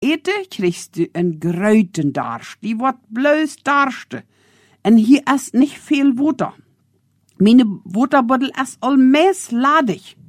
ete, kriegst du en Grötendarsch. Die wird bloß darste. En hier ist nicht viel Wutter. Meine Wutterbottel ist allmäß ladig.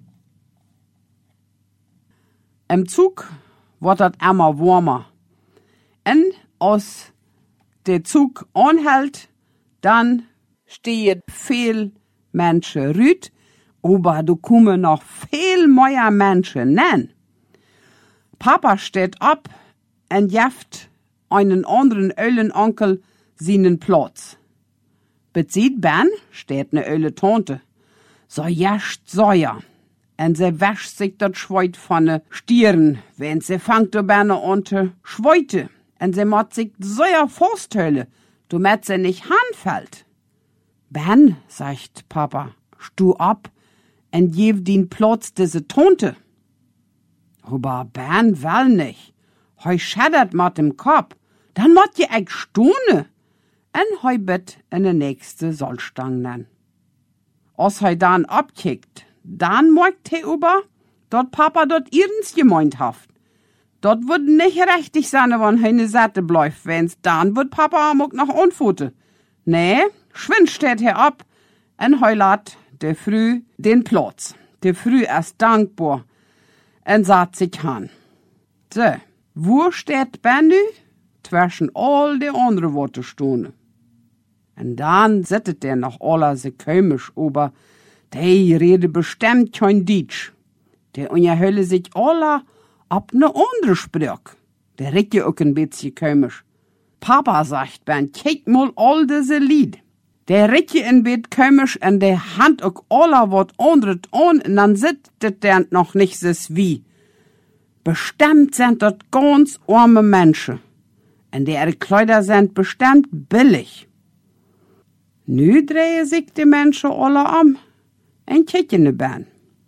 Im Zug wird das immer warmer. En aus der Zug anhält, dann steht viel Menschen rüt, aber du kommen noch viel mehr Menschen nen. Papa steht ab und jeft einen anderen Ölenonkel seinen Platz. Bezieht Ben, steht ne Öle Tante. So jascht Säuer. En se wäscht sich dat Schweut von ne Stieren, wenn se fangt o Berne an te Schweute. En se mat sich Säuer Forsthölle, du met se nicht hanfällt. Ben, sagt Papa, stu ab en jev din Platz diese Tante. Aber Ben will nicht. Heu schädert mat dem Kopf. Dann mat je eck stune. En heu bet in de nächste Sollstang nen. Als heu dann abkickt, dann moigt he über, dort Papa dort ihrens gemeint haft. Dort würd nicht richtig sein, wenn he ne Seite bleibt, wenn's dann würd Papa amok noch anfute. Nee, schwind steht he ab, en heu lat de Früh den Platz. De Früh ist dankbar, en sagt sich han. So, wo steht Ben nu? Zwischen all de andere Worte stone. En dann sittet der noch aller se komisch ober, die rede bestimmt kein Deutsch. Der unterhölle sich aller ab ne andere Sprach. Der redt ja auch ein bisschen komisch. Papa sagt Ben, kick mal all diese Lied. Der redt ja ein bisschen komisch und der hand auch aller wat anderes an und dann sittet der noch nicht so wie. Bestimmt sind dort ganz arme Menschen. Und ihre Kleider sind bestimmt billig. Nu drehen sich die Menschen alle um und kicken ne Ben.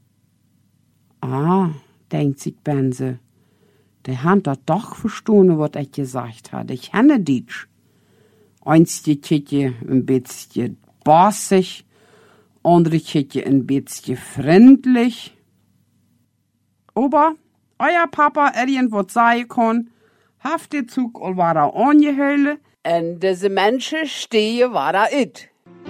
Ah, denkt sich Bense, der hat doch verstanden, was ich gesagt habe. Ich kenne Deutsch. Einste kicke ein bisschen bossig, andere kicke ein bisschen freundlich. Aber euer Papa irgendwas sagen kann, haft der Zug all war er angehölle, und diese Menschen stehe war er it.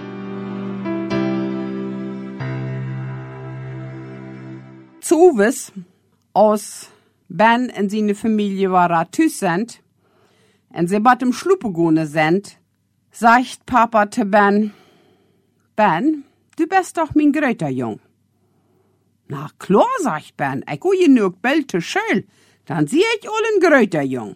Zuwes aus Ben und seine Familie war er tüß sind, und sie bat im Schluppegone sind, sagt Papa zu Ben, Ben, du bist doch mein gröter Jung. Na klar, sagt Ben, ich will nur belte schön, dann sieh ich all ein gröter Jung.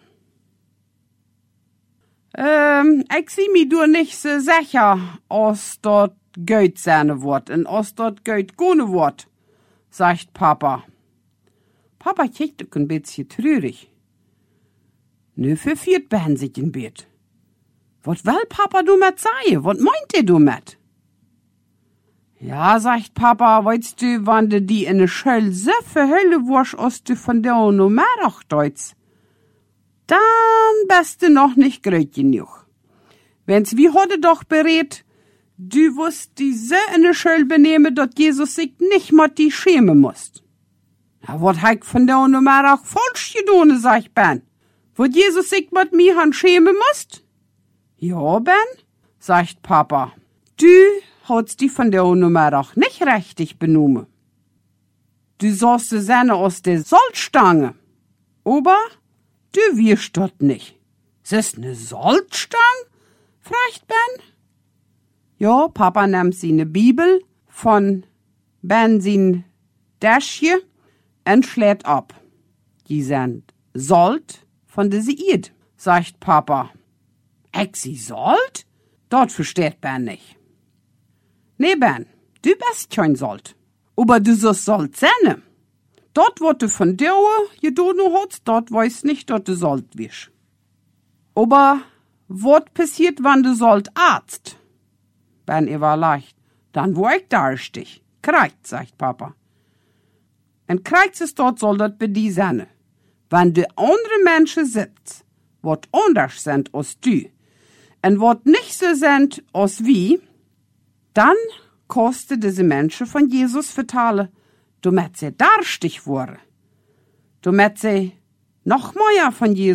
Ich sieh mi du nicht so sicher, aus dort Geld seine Wort und aus dort Geld gone Wort, sagt Papa. Papa kickt auch ein bisschen trürig. Nö, verfiert Ben sich in Bett. Wat will Papa du mit sagen? Wat meint du mit? Ja, sagt Papa, weißt du, wann du die in ne Schöll so verhölle wursch, aus du von der no mehr auch deutz, dann bist du noch nicht gröt genug. Wenn's wie heute doch berät, du wusst die so in ne Schöll benehmen, dort Jesus sich nicht mal die schämen musst. Ja, wat heik von der no mehr auch falsch gedone, sagt Ben. Wot Jesus sich mit mir han schämen musst? Ja, Ben, sagt Papa, du hat's die von der Nummer auch nicht richtig benommen. Du sollst die Sahne aus der Salzstange. Aber du wirst dort nicht. Es ist ne Salzstange? fragt Ben. Ja, Papa nimmt seine Bibel von Ben sein Täschchen und schlägt ab. Die sind Salt von der Seid, sagt Papa. Sie Salt? Dort versteht Ben nicht. Nee, Ben, du bist kein Salt. Aber du sollst Salt sein. Dort, wo du von dir gedono hast, dort weiß nicht, dass du Salt bist. Aber was passiert, wenn du Salt arzt? Ben, ihr war leicht. Dann wo ich da richtig. Kreuz, sagt Papa. Ein Kreuz ist dort, soll dort bei dir sein. Wenn du andere Menschen sitzt, wat anders sind als du, und wat nicht so sind als wie, dann kostet diese Menschen von Jesus vertalen, damit sie darstig wurden. Damit sie noch mehr von Jesus